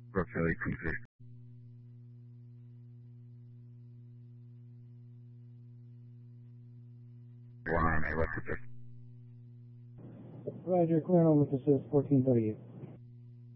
Brooksville 18-3. One on a left assist. Roger, clear on with assist 1438.